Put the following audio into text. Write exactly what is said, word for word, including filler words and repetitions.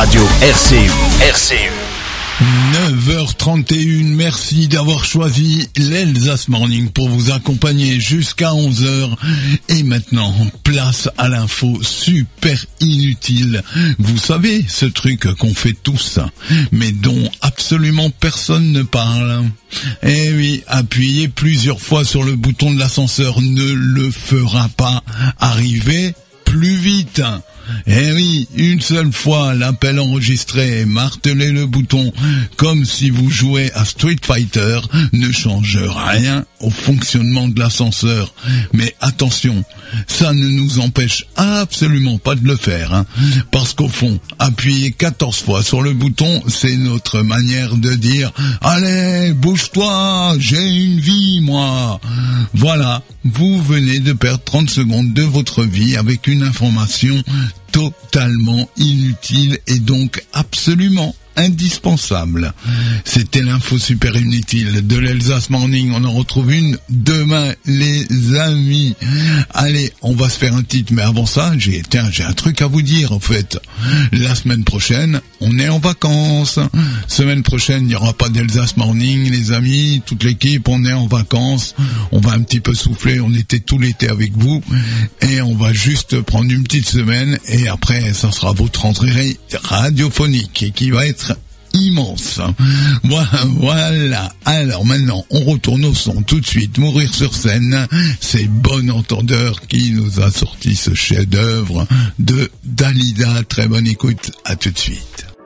radio R C U. R C U. neuf heures trente et une, merci d'avoir choisi l'Elsace Morning pour vous accompagner jusqu'à onze heures. Et maintenant, place à l'info super inutile. Vous savez, ce truc qu'on fait tous, mais dont absolument personne ne parle. Eh oui, appuyer plusieurs fois sur le bouton de l'ascenseur ne le fera pas arriver plus vite. Eh oui, une seule fois l'appel enregistré et marteler le bouton comme si vous jouez à Street Fighter ne change rien au fonctionnement de l'ascenseur. Mais attention, ça ne nous empêche absolument pas de le faire, hein, parce qu'au fond, appuyer quatorze fois sur le bouton, c'est notre manière de dire « Allez, bouge-toi, j'ai une vie, moi !» Voilà, vous venez de perdre trente secondes de votre vie avec une information totalement inutile et donc absolument indispensable. C'était l'info super inutile de l'Elsace Morning. On en retrouve une demain, les amis. Allez, on va se faire un titre, mais avant ça, j'ai, tiens, j'ai un truc à vous dire, en fait. La semaine prochaine, on est en vacances. Semaine prochaine, il n'y aura pas d'Elsace Morning, les amis. Toute l'équipe, on est en vacances. On va un petit peu souffler. On était tout l'été avec vous. Et on va juste prendre une petite semaine. Et après, ça sera votre rentrée radiophonique et qui va être immense. Voilà, voilà. Alors maintenant, on retourne au son tout de suite. Mourir sur scène, c'est Bon Entendeur qui nous a sorti ce chef-d'œuvre de Dalida. Très bonne écoute. À tout de suite.